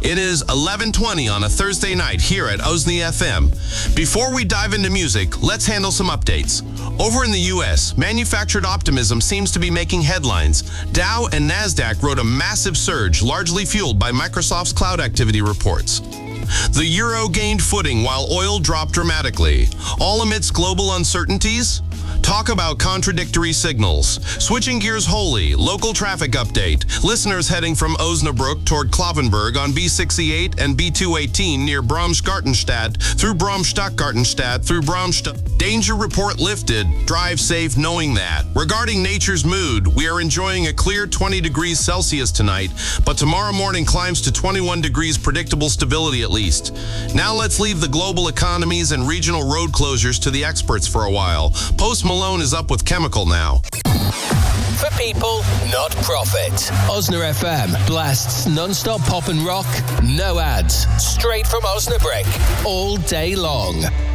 It is 11:20 on a Thursday night here at Osney FM. Before we dive into music, let's handle some updates. Over in the U.S., manufactured optimism seems to be making headlines. Dow and NASDAQ rode a massive surge, largely fueled by Microsoft's cloud activity reports. The euro gained footing while oil dropped dramatically, all amidst global uncertainties. Talk about contradictory signals. Switching gears wholly, local traffic update. Listeners heading from Osnabrück toward Klavenberg on B68 and B218 near Bromsgartenstadt through Bromstadtgartenstadt through Bromstadt. Danger report lifted. Drive safe knowing that. Regarding nature's mood, we are enjoying a clear 20 degrees Celsius tonight, but tomorrow morning climbs to 21 degrees predictable stability at least. Now let's leave the global economies and regional road closures to the experts for a while. Post Malone is up with Chemical now. For people, not profit. Osner FM blasts non-stop pop and rock, no ads, straight from Osnabrück, all day long.